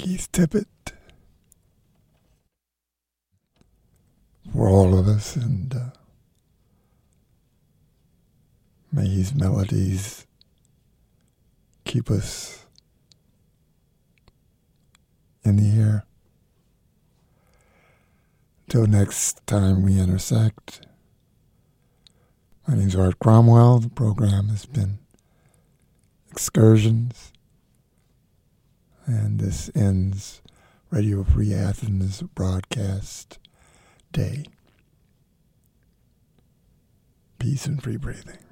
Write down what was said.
Keith Tippett for all of us, and may his melodies keep us in the air. Until next time we intersect, my name's Art Cromwell. The program has been Excursions, and this ends Radio Free Athens broadcast day. Peace and free breathing.